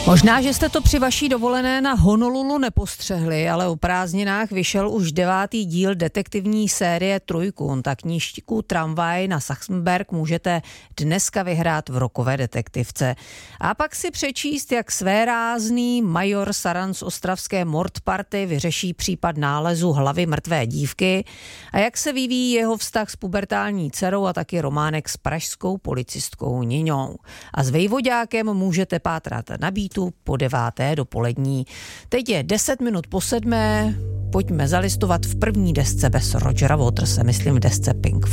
Možná, že jste to při vaší dovolené na Honolulu nepostřehli, ale o prázdninách vyšel už 9. díl detektivní série Trojkůn. Tak knížku Tramvaj na Sachsenberg můžete dneska vyhrát v rokové detektivce. A pak si přečíst, jak svérázný major Saran z ostravské Mordparty vyřeší případ nálezu hlavy mrtvé dívky a jak se vyvíjí jeho vztah s pubertální dcerou a taky románek s pražskou policistkou Niňou. A s Vejvoďákem můžete pátrat na Beatu po 9. dopolední. Teď je 10 minut po 7. Pojďme zalistovat v první desce bez Rogera Waterse, myslím v desce Pink